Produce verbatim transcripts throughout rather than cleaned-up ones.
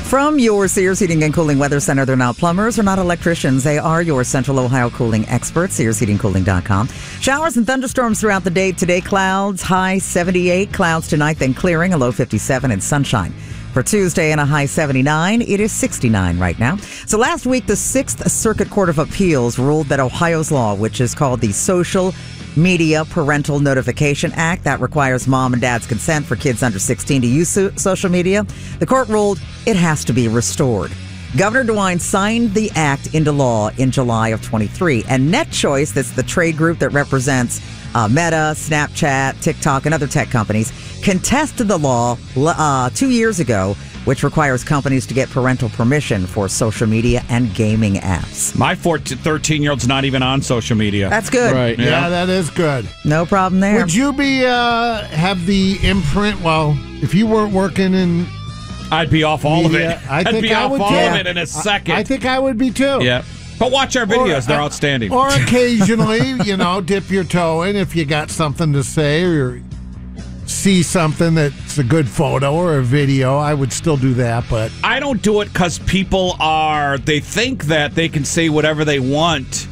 From your Sears Heating and Cooling Weather Center, they're not plumbers or not electricians. They are your Central Ohio cooling experts, sears heating cooling dot com. Showers and thunderstorms throughout the day. Today, clouds, high seventy-eight. Clouds tonight, then clearing, a low fifty-seven, and sunshine. For Tuesday and a high seventy-nine, it is sixty-nine right now. So last week, the Sixth Circuit Court of Appeals ruled that Ohio's law, which is called the Social Media Parental Notification Act, that requires mom and dad's consent for kids under sixteen to use so- social media, the court ruled it has to be restored. Governor DeWine signed the act into law in July of twenty-three, and NetChoice, that's the trade group that represents uh, Meta, Snapchat, TikTok, and other tech companies, contested the law uh, two years ago, which requires companies to get parental permission for social media and gaming apps. My thirteen-year-old's not even on social media. That's good. Right. Yeah, Yeah. that is good. No problem there. Would you be uh, have the imprint? Well, if you weren't working in I'd be off all media, of it. I I'd think be I off would all too. of it in a second. I, I think I would be too. Yeah. But watch our videos. Or, They're uh, outstanding. Or occasionally, you know, dip your toe in if you got something to say or see something that's a good photo or a video. I would still do that, but I don't do it because people are, they think that they can say whatever they want.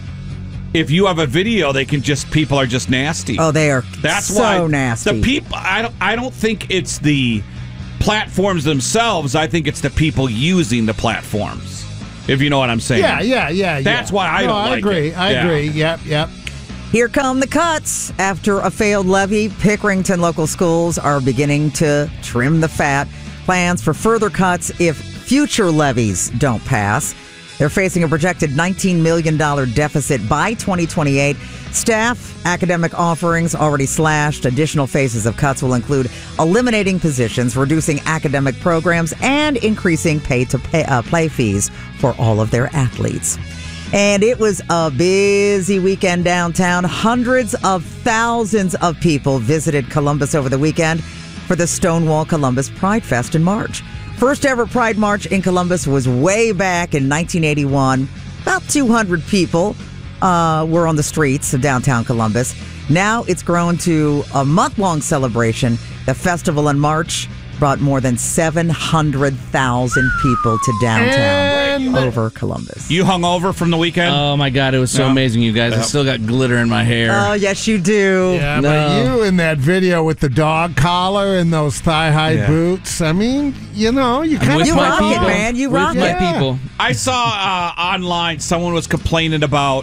If you have a video, they can just, people are just nasty. Oh, they are That's so why nasty. The people, I don't, I don't think it's the platforms themselves. I think it's the people using the platforms. If you know what I'm saying. yeah, yeah, yeah. That's yeah. why I no, don't I like agree. it. I Yeah. agree. Yep, yep. Here come the cuts. After a failed levy, Pickerington local schools are beginning to trim the fat. Plans for further cuts if future levies don't pass. They're facing a projected nineteen million dollars deficit by twenty twenty-eight. Staff, academic offerings already slashed. Additional phases of cuts will include eliminating positions, reducing academic programs, and increasing pay-to-play uh, play fees for all of their athletes. And it was a busy weekend downtown. Hundreds of thousands of people visited Columbus over the weekend for the Stonewall Columbus Pride Fest in March. First ever Pride March in Columbus was way back in nineteen eighty-one. About two hundred people uh, were on the streets of downtown Columbus. Now it's grown to a month-long celebration. The festival in March brought more than seven hundred thousand people to downtown And- over Columbus. You hung over from the weekend? Uh, Oh my God, it was so Yeah. amazing, you guys. I Yep. still got glitter in my hair. Oh, yes, you do. Yeah, No. but you in that video with the dog collar and those thigh-high Yeah. boots, I mean, you know, you kind With of You my rock it, people. man. You With rock my it. Yeah. people. I saw uh, online someone was complaining about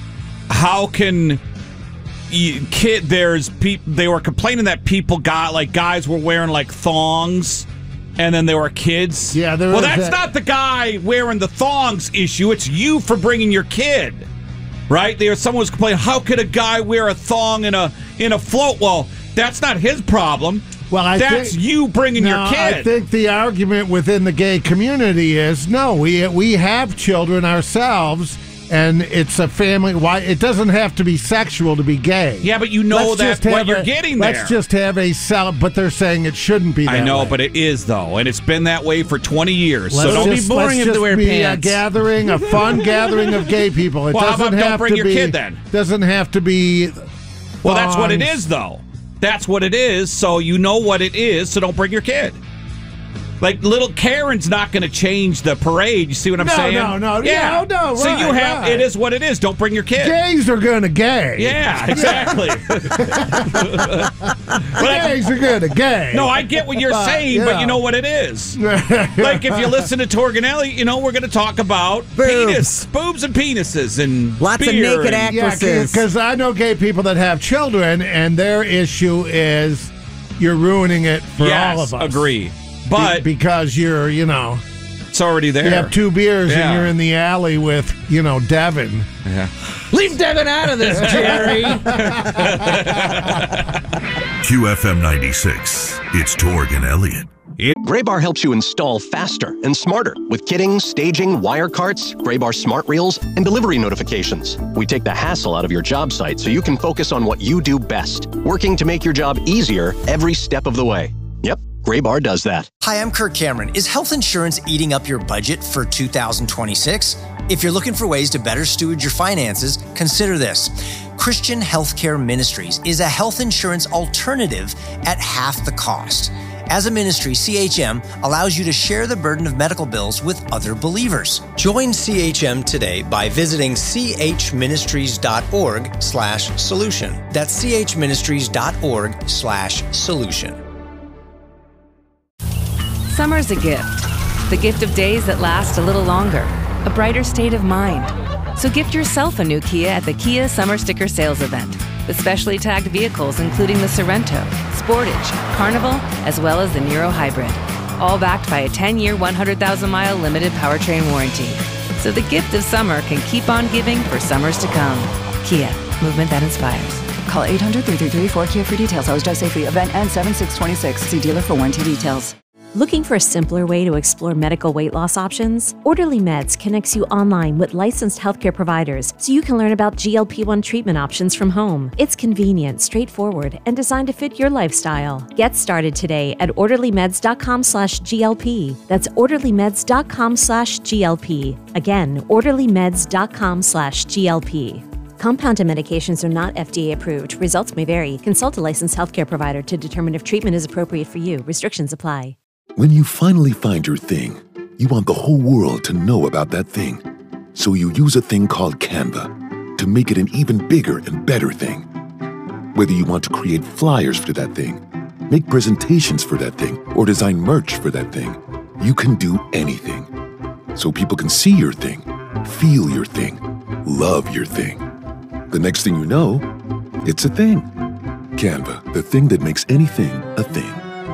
how can you, kid there's pe- they were complaining that people got like guys were wearing like thongs and then there were kids. Yeah, there well, was that's that- not the guy wearing the thongs issue. It's you for bringing your kid, right? There, someone was complaining. How could a guy wear a thong in a in a float? Well, that's not his problem. Well, I that's think- you bringing No, your kid. I think the argument within the gay community is no, we we have children ourselves, and it's a family. Why it doesn't have to be sexual to be gay. yeah, but you know Let's that's just what have you're a- getting there. Let's just have a cel. But they're saying it shouldn't be. That I know, way. but it is though, and it's been that way for twenty years. Let's so don't just, be boring let's if just they wear be pants. a gathering, a fun gathering of gay people. It Well, how doesn't about don't have bring to your be. kid then? Doesn't have to be. Well, that's what it thongs. is, though. That's what it is. So you know what it is. So don't bring your kid. Like little Karen's not going to change the parade. You see what I'm No, saying? no, no. Yeah, Yeah, no, So you right, have right. it is what it is. Don't bring your kid. Gays are gonna gay. Yeah, exactly. Gays are gonna gay. No, I get what you're But, saying, but yeah. you know what it is. Like if you listen to Torganelli, you know we're going to talk about Boobs. penis, boobs, and penises, and Lots of beer naked and- actresses. because I know gay people that have children, and their issue is you're ruining it for yes, all of us. agree. Be- But because you're, you know, it's already there. you have two beers Yeah. and you're in the alley with, you know, Devin. Yeah. Leave Devin out of this, Jerry. Q F M ninety-six. It's Torg and Elliott. Graybar helps you install faster and smarter with kitting, staging, wire carts, Graybar smart reels, and delivery notifications. We take the hassle out of your job site so you can focus on what you do best, working to make your job easier every step of the way. Yep, Graybar does that. Hi, I'm Kirk Cameron. Is health insurance eating up your budget for two thousand twenty-six? If you're looking for ways to better steward your finances, consider this. Christian Healthcare Ministries is a health insurance alternative at half the cost. As a ministry, C H M allows you to share the burden of medical bills with other believers. Join C H M today by visiting chministries.org slash solution. That's chministries.org slash solution. Summer's a gift. The gift of days that last a little longer. A brighter state of mind. So gift yourself a new Kia at the Kia Summer Sticker Sales Event. With specially tagged vehicles including the Sorrento, Sportage, Carnival, as well as the Niro Hybrid. All backed by a ten-year, one hundred thousand mile limited powertrain warranty. So the gift of summer can keep on giving for summers to come. Kia, movement that inspires. Call eight hundred, three three three, four K I A for details. Always drive safely. Event ends seven six twenty-six. See dealer for warranty details. Looking for a simpler way to explore medical weight loss options? Orderly Meds connects you online with licensed healthcare providers so you can learn about G L P one treatment options from home. It's convenient, straightforward, and designed to fit your lifestyle. Get started today at orderlymeds.com slash GLP. That's orderlymeds.com slash GLP. Again, orderlymeds.com slash GLP. Compounded medications are not F D A approved. Results may vary. Consult a licensed healthcare provider to determine if treatment is appropriate for you. Restrictions apply. When you finally find your thing, you want the whole world to know about that thing. So you use a thing called Canva to make it an even bigger and better thing. Whether you want to create flyers for that thing, make presentations for that thing, or design merch for that thing, you can do anything. So people can see your thing, feel your thing, love your thing. The next thing you know, it's a thing. Canva, the thing that makes anything a thing.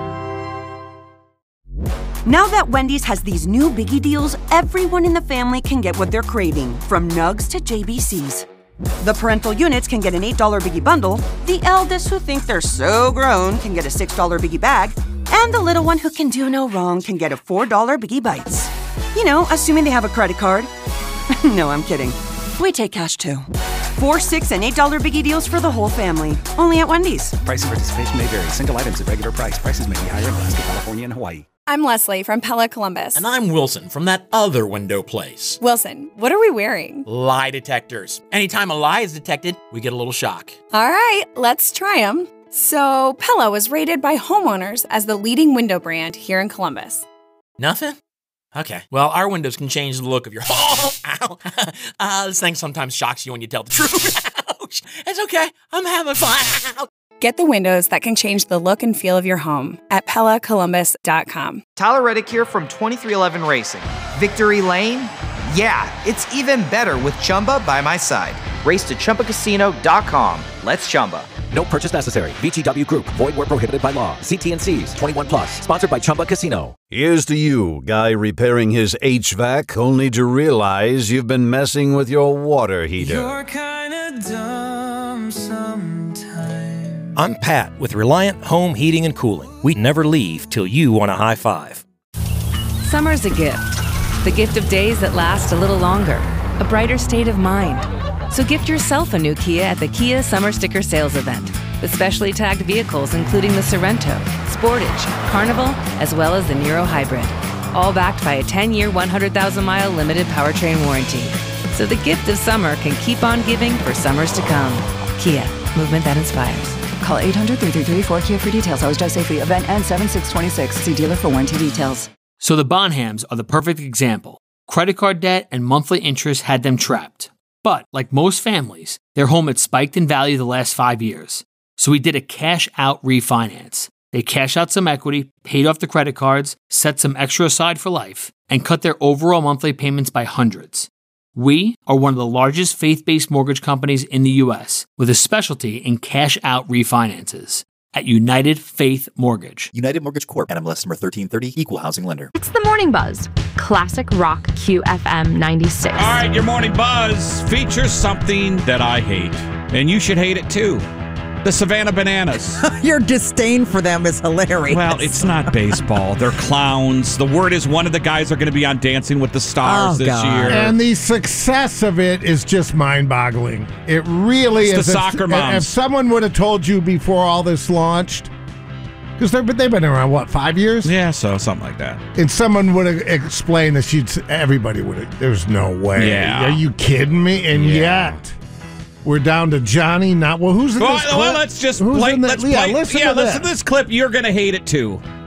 Now that Wendy's has these new biggie deals, everyone in the family can get what they're craving, from nugs to J B Cs. The parental units can get an eight dollar biggie bundle, the eldest who think they're so grown can get a six dollar biggie bag, and the little one who can do no wrong can get a four dollar biggie bites. You know, assuming they have a credit card. No, I'm kidding. We take cash too. Four, six, and eight dollar biggie deals for the whole family. Only at Wendy's. Price and participation may vary. Single items at regular price. Prices may be higher in Alaska, California, and Hawaii. I'm Leslie from Pella Columbus. And I'm Wilson from that other window place. Wilson, what are we wearing? Lie detectors. Anytime a lie is detected, we get a little shock. All right, let's try them. So, Pella was rated by homeowners as the leading window brand here in Columbus. Nothing? Okay. Well, our windows can change the look of your home. Ow. Uh, this thing sometimes shocks you when you tell the truth. Ouch. It's okay. I'm having fun. Get the windows that can change the look and feel of your home at Pella Columbus dot com. Tyler Reddick here from twenty-three eleven Racing. Victory Lane? Yeah, it's even better with Chumba by my side. Race to Chumba Casino dot com. Let's Chumba. No purchase necessary. V G W Group. Void where prohibited by law. See T N Cs. twenty-one plus. Sponsored by Chumba Casino. Here's to you, guy repairing his H V A C only to realize you've been messing with your water heater. You're kinda dumb sometimes. I'm Pat with Reliant Home Heating and Cooling. We never leave till you want a high five. Summer's a gift. The gift of days that last a little longer. A brighter state of mind. So gift yourself a new Kia at the Kia Summer Sticker Sales Event. With specially tagged vehicles including the Sorrento, Sportage, Carnival, as well as the Niro Hybrid. All backed by a ten-year, one hundred thousand mile limited powertrain warranty. So the gift of summer can keep on giving for summers to come. Kia, movement that inspires. Call eight hundred, three three three, four K I A for details. Always drive safely. Event ends seven six twenty-six. See dealer for warranty details. So the Bonhams are the perfect example. Credit card debt and monthly interest had them trapped. But, like most families, their home had spiked in value the last five years. So we did a cash-out refinance. They cashed out some equity, paid off the credit cards, set some extra aside for life, and cut their overall monthly payments by hundreds. We are one of the largest faith-based mortgage companies in the U S with a specialty in cash-out refinances at United Faith Mortgage. United Mortgage Corp. N M L S number thirteen thirty, Equal Housing Lender. It's the Morning Buzz. Classic Rock Q F M ninety-six. All right, your Morning Buzz features something that I hate, and you should hate it too. The Savannah Bananas. Your disdain for them is hilarious. Well, it's not baseball. They're clowns. The word is one of the guys are going to be on Dancing with the Stars oh, this God. year. And the success of it is just mind-boggling. It really it's is. The soccer if, moms. If someone would have told you before all this launched, because they've been around, what, five years? Yeah, so something like that. And someone would have explained this, you'd, everybody would have, there's no way. Yeah. Are you kidding me? And yeah. yet... We're down to Johnny. Not well. Who's in well, this clip? well, let's just who's play. in the, Let's yeah, play. listen yeah, to listen this. to this clip. You're gonna hate it too.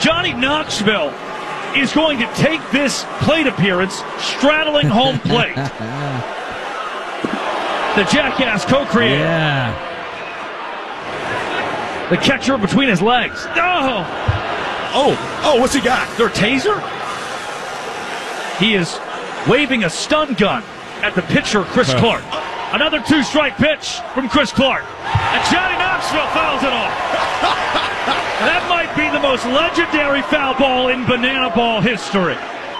Johnny Knoxville is going to take this plate appearance straddling home plate. The Jackass co-creator. Yeah. The catcher between his legs. Oh! Oh, oh, what's he got? Their taser? He is waving a stun gun at the pitcher, Chris Huh. Clark. Another two-strike pitch from Chris Clark. And Johnny Knoxville fouls it off. That might be the most legendary foul ball in banana ball history.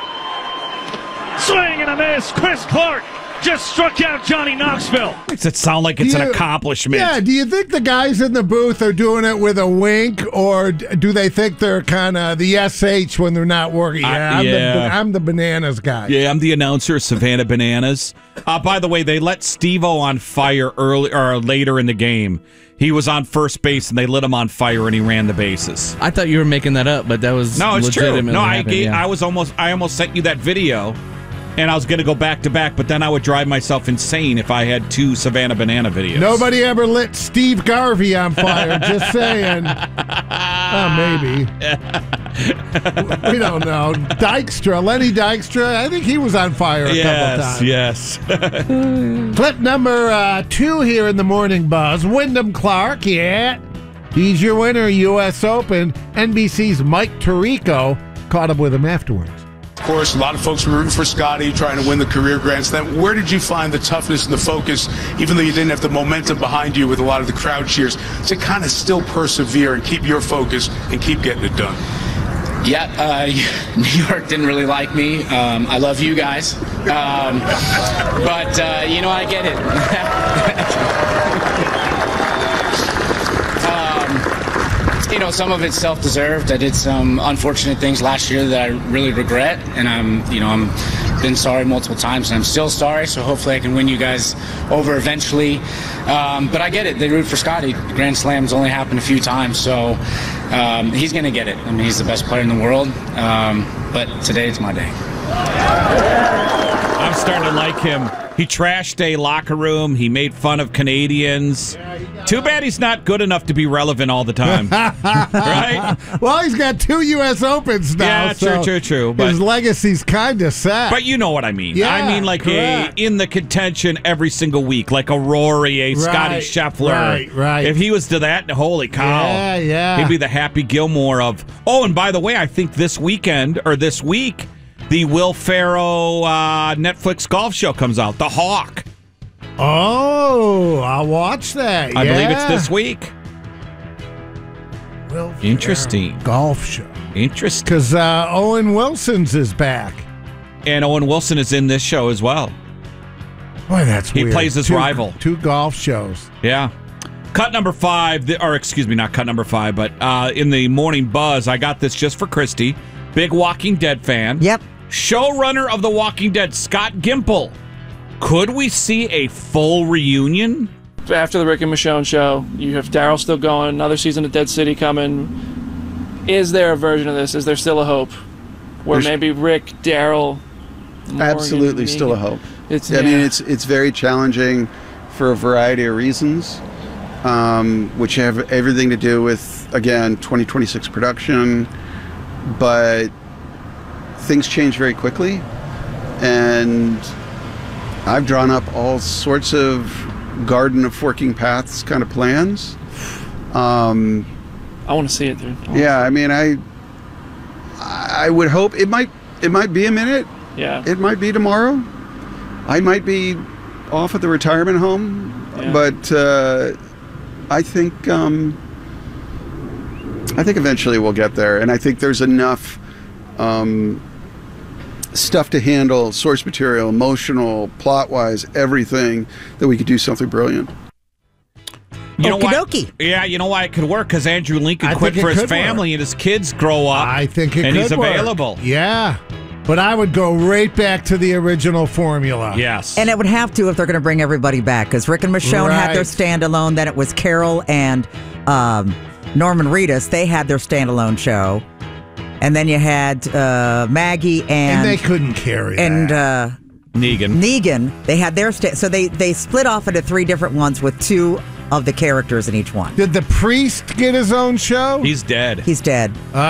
Swing and a miss. Chris Clark just struck out Johnny Knoxville. Makes it sound like it's Do an you- accomplishment. Yeah, do you think the guys in the booth are doing it with a wink, or d- do they think they're kind of the S H when they're not working? Uh, Yeah, I'm, yeah. The, I'm the bananas guy. Yeah, I'm the announcer, Savannah Bananas. Uh, by the way, they let Steve-O on fire early or later in the game. He was on first base, and they lit him on fire, and he ran the bases. I thought you were making that up, but that was No, it's true. legitimately No, I happened, gave, yeah. I was almost I almost sent you that video, and I was going to go back to back, but then I would drive myself insane if I had two Savannah Banana videos. Nobody ever lit Steve Garvey on fire. Just saying. Oh, maybe. We don't know. Dykstra, Lenny Dykstra. I think he was on fire a couple times. Yes, yes. Clip number uh, two here in the Morning Buzz. Wyndham Clark, yeah. He's your winner, U S Open. N B C's Mike Tirico caught up with him afterwards. Of course, a lot of folks were rooting for Scotty, trying to win the career Grand Slam. Where did you find the toughness and the focus, even though you didn't have the momentum behind you with a lot of the crowd cheers, to kind of still persevere and keep your focus and keep getting it done? Yeah, uh, New York didn't really like me. Um, I love you guys. Um, but, uh, you know, I get it. um, you know, some of it's self-deserved. I did some unfortunate things last year that I really regret. And I'm, you know, I'm been sorry multiple times, and I'm still sorry. So hopefully I can win you guys over eventually. Um, but I get it. They root for Scotty. Grand Slams only happened a few times, so um, he's going to get it. I mean, he's the best player in the world. Um, but today it's my day. I'm starting to like him. He trashed a locker room. He made fun of Canadians. Too bad he's not good enough to be relevant all the time. Right? Well, he's got two U S Opens now. Yeah, true, so true, true. But, his legacy's kind of sad. but you know what I mean. Yeah, I mean, like a, correct. in the contention every single week, like a Rory, a Scotty Right, Scheffler. right, right. If he was to that, holy cow. Yeah, yeah. He'd be the Happy Gilmore of. Oh, and by the way, I think this weekend or this week, the Will Ferrell uh, Netflix golf show comes out, The Hawk. Oh, I'll watch that. I yeah. believe it's this week. Will Interesting. Golf show. Interesting. Because uh, Owen Wilson's is back. And Owen Wilson is in this show as well. Boy, that's He weird. plays his Two- rival. Two golf shows. Yeah. Cut number five, th- or excuse me, not cut number five, but uh, in the Morning Buzz, I got this just for Christy. Big Walking Dead fan. Yep. Showrunner of The Walking Dead, Scott Gimple. Could we see a full reunion? After the Rick and Michonne show, you have Daryl still going, another season of Dead City coming. Is there a version of this? Is there still a hope? Where There's- maybe Rick, Daryl, Morgan, Absolutely, still a Negan- hope. It's, I mean, yeah. it's it's very challenging for a variety of reasons, um, which have everything to do with, again, twenty twenty-six production, but things change very quickly, and I've drawn up all sorts of Garden of Forking Paths kind of plans. Um, I want to see it, dude. yeah, I mean, I I would hope it might it might be a minute. Yeah. It might be tomorrow. I might be off at the retirement home, Yeah. but uh, I think um, I think eventually we'll get there, and I think there's enough um, stuff to handle, source material, emotional, plot-wise, everything, that we could do something brilliant. You know why? Okie Yeah, you know why it could work? Because Andrew Lincoln I quit think for it his could family and his kids grow up. I think it and could he's work. available. Yeah. But I would go right back to the original formula. Yes. And it would have to if they're going to bring everybody back, because Rick and Michonne had their Right. standalone. Then it was Carol and um, Norman Reedus. They had their standalone show. And then you had uh, Maggie and... And they couldn't carry And uh, Negan. Negan. They had their... Sta- so they, they split off into three different ones with two of the characters in each one. Did the priest get his own show? He's dead. He's dead.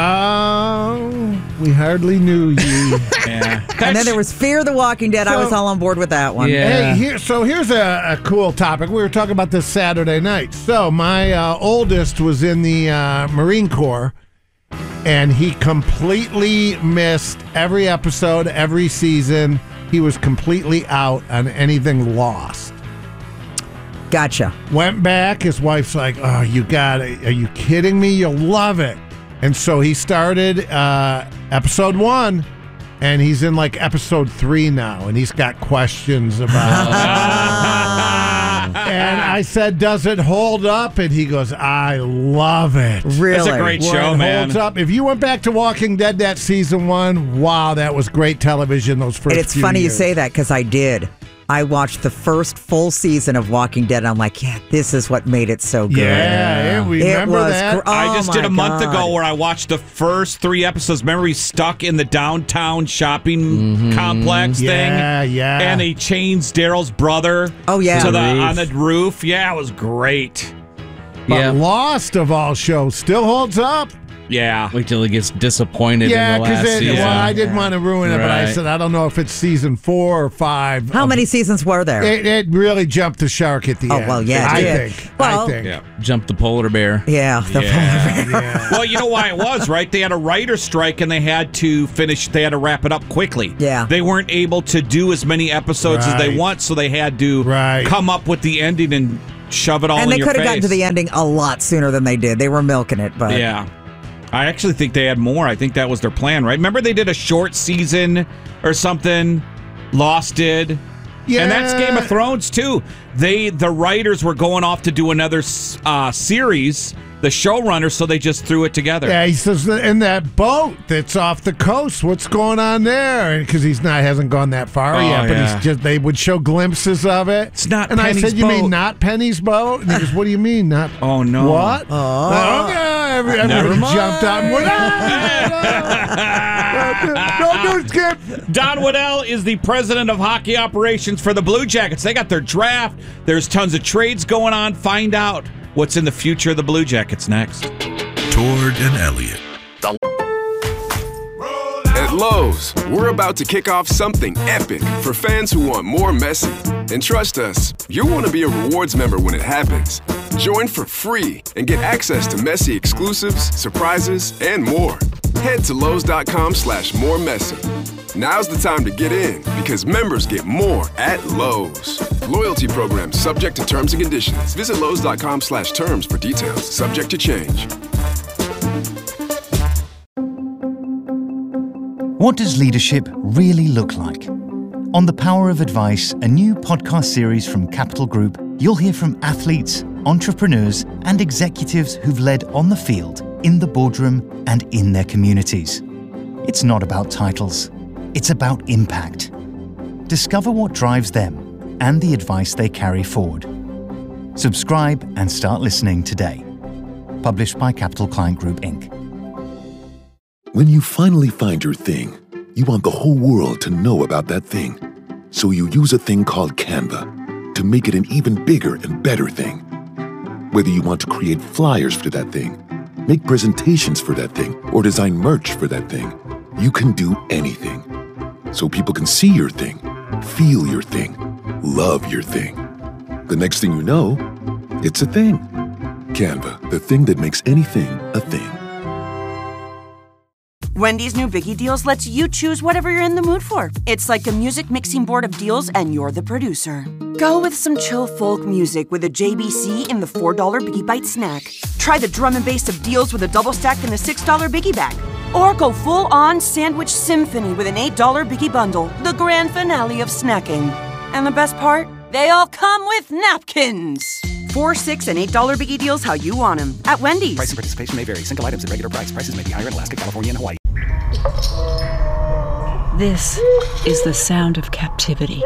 Oh, we hardly knew you. Yeah. And then there was Fear the Walking Dead. I So- was all on board with that one. Hey, here, so here's a, a cool topic. We were talking about this Saturday night. So my uh, oldest was in the uh, Marine Corps, and he completely missed every episode, every season. He was completely out on anything Lost. Gotcha. Went back. His wife's like, "Oh, you got it. Are you kidding me? You'll love it." And so he started uh, episode one, and he's in like episode three now, and he's got questions about. And I said, "Does it hold up?" And he goes, "I love it." Really? It's a great Well, show, it man. holds up. If you went back to Walking Dead that season one, wow, that was great television. Those first. And it's few funny years. you say that because I did. I watched the first full season of Walking Dead. And I'm like, yeah, this is what made it so good. Yeah, yeah, we it remember was that. gr- oh I just did my a month God. ago where I watched the first three episodes. Remember, he's stuck in the downtown shopping complex Yeah, thing? yeah. And he chains Daryl's brother Oh, yeah. to the, Roof. on the roof. Yeah, it was great. But Yeah. Lost of all shows still holds up. Yeah. Wait till he gets disappointed Yeah, in the last because season. well, I didn't want to ruin it, but I Right. said I don't know if it's season four or five. How of- many seasons were there? It, it really jumped the shark at the Oh, end. well, yeah, it I did. think. Well- I think. Yeah. Jump the polar bear. yeah. The Yeah. Yeah. Well, you know why it was, right? They had a writer's strike and they had to finish, they had to wrap it up quickly. Yeah. They weren't able to do as many episodes as they Right. want, so they had to Right. come up with the ending and shove it all and in they your could have gotten face. to the ending a lot sooner than they did. They were milking it, but Yeah. I actually think they had more. I think that was their plan, right? Remember they did a short season or something? Lost did. Yeah. And that's Game of Thrones too. They the writers were going off to do another uh, series, the showrunners, so they just threw it together. Yeah, he says that in that boat that's off the coast. What's going on there? Because he's not hasn't gone that far Oh, yet. But yeah. he's just they would show glimpses of it. It's not And Penny's I said, "You mean boat." not Penny's boat?" And he goes, "What do you mean not?" Oh no. What? Oh. Okay, every, Never everybody mind. jumped out and went, "Ah!" Don't do it, Skip. Don Waddell is the president of hockey operations for the Blue Jackets. They got their draft. There's tons of trades going on. Find out what's in the future of the Blue Jackets next. Tord and Elliot. At Lowe's, we're about to kick off something epic for fans who want more messy. And trust us, you'll want to be a rewards member when it happens. Join for free and get access to messy exclusives, surprises, and more. Head to Lowe's.com slash more messy. Now's the time to get in because members get more at Lowe's. Loyalty program subject to terms and conditions. Visit Lowe's.com slash terms for details. Subject to change. What does leadership really look like? On The Power of Advice, a new podcast series from Capital Group, you'll hear from athletes, entrepreneurs, and executives who've led on the field, in the boardroom, and in their communities. It's not about titles. It's about impact. Discover what drives them and the advice they carry forward. Subscribe and start listening today. Published by Capital Client Group, Incorporated. When you finally find your thing, you want the whole world to know about that thing. So you use a thing called Canva to make it an even bigger and better thing. Whether you want to create flyers for that thing, make presentations for that thing, or design merch for that thing, you can do anything. So people can see your thing, feel your thing, love your thing. The next thing you know, it's a thing. Canva, the thing that makes anything a thing. Wendy's new Biggie Deals lets you choose whatever you're in the mood for. It's like a music mixing board of deals, and you're the producer. Go with some chill folk music with a J B C in the four dollar Biggie Bite snack. Try the drum and bass of deals with a double stack in the six dollar Biggie Bag. Or go full-on sandwich symphony with an eight dollar Biggie Bundle, the grand finale of snacking. And the best part? They all come with napkins. Four, six, and eight dollar Biggie Deals how you want them at Wendy's. Price and participation may vary. Single items at regular price. Prices may be higher in Alaska, California, and Hawaii. This is the sound of captivity.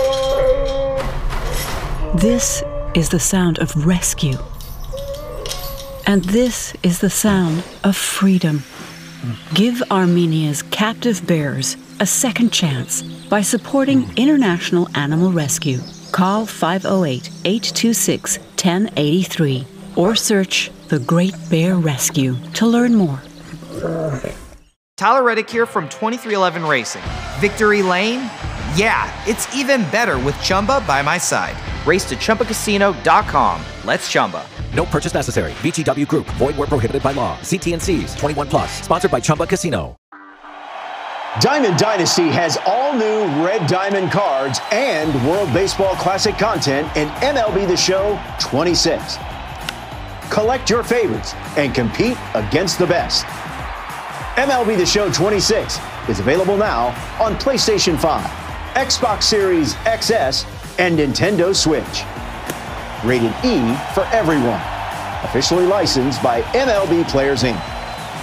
This is the sound of rescue. And this is the sound of freedom. Give Armenia's captive bears a second chance by supporting International Animal Rescue. Call five oh eight, eight two six, one oh eight three or search The Great Bear Rescue to learn more. Tyler Reddick here from twenty-three eleven Racing. Victory Lane? Yeah, it's even better with Chumba by my side. Race to Chumba Casino dot com. Let's Chumba. No purchase necessary. V G W Group. Void where prohibited by law. See T and C's. twenty-one plus. Sponsored by Chumba Casino. Diamond Dynasty has all new Red Diamond cards and World Baseball Classic content in M L B The Show twenty-six. Collect your favorites and compete against the best. M L B The Show twenty-six is available now on PlayStation five, Xbox Series X S, and Nintendo Switch. Rated E for everyone. Officially licensed by M L B Players Incorporated.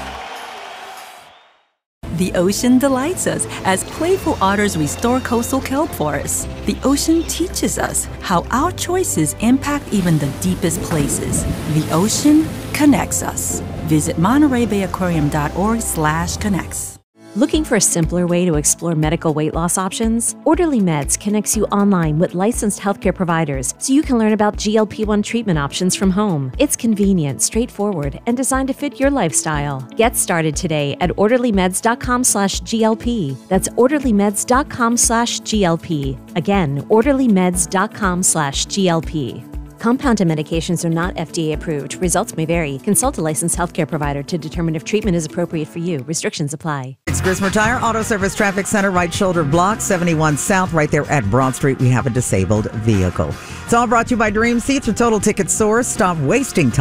The ocean delights us as playful otters restore coastal kelp forests. The ocean teaches us how our choices impact even the deepest places. The ocean connects us. Visit Monterey Bay Aquarium dot org slash connects. Looking for a simpler way to explore medical weight loss options? Orderly Meds connects you online with licensed healthcare providers so you can learn about G L P one treatment options from home. It's convenient, straightforward, and designed to fit your lifestyle. Get started today at orderly meds dot com slash G L P. That's orderly meds dot com slash G L P. Again, orderly meds dot com slash G L P. Compounded medications are not F D A approved. Results may vary. Consult a licensed healthcare provider to determine if treatment is appropriate for you. Restrictions apply. It's Grismer Tire Auto Service Traffic Center, right shoulder block, seventy-one South, right there at Broad Street. We have a disabled vehicle. It's all brought to you by Dream Seats, your total ticket source. Stop wasting time.